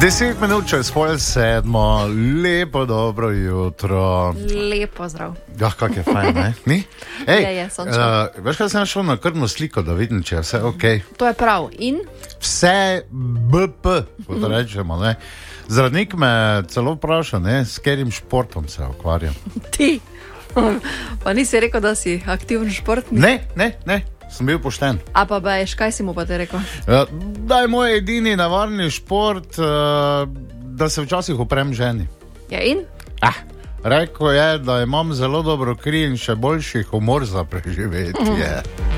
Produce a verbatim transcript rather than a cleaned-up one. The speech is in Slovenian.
Deset minut čez pol sedmo, lepo dobro jutro. Lepo zdrav. Ja, kak je fajn, ne? Ni? Ej, Je, je, sončno. uh, veš, kaj sem šel na krvno sliko, da vidim, če je vse ok. To je prav. In? Vse B P, kot rečemo, ne? Zdravnik me celo vpraša, ne, s katerim športom se ukvarjam. Ti. Pa nisi rekel, da si aktiven športnik? Ne, ne, ne, sem bil pošten. A pa bejš, kaj si mu pa te rekel? Uh, da je moj edini navarni šport, uh, da se včasih uprem ženi. Ja in? Ah, rekel je, da imam zelo dobro kri in še boljši humor za preživetje.